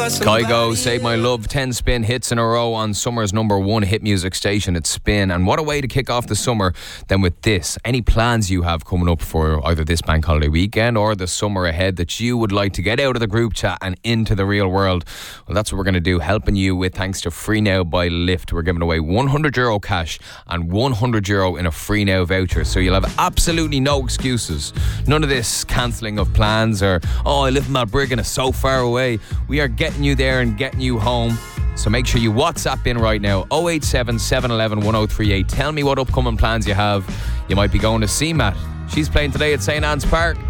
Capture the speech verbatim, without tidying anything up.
Kygo, Save My Love, ten spin hits in a row on summer's number one hit music station, it's Spin. And what a way to kick off the summer than with this. Any plans you have coming up for either this bank holiday weekend or the summer ahead that you would like to get out of the group chat and into the real world? Well, that's what we're going to do, helping you with thanks to Free Now by Lyft. We're giving away one hundred euro cash and one hundred euro in a Free Now voucher. So you'll have absolutely no excuses. None of this cancelling of plans or, oh, I live in Malbriggan and it's so far away. We are getting you there and getting you home. So make sure you WhatsApp in right now, oh eight seven, seven one one, one oh three eight. Tell me what upcoming plans you have. You might be going to see Matt. She's playing today at Saint Anne's Park.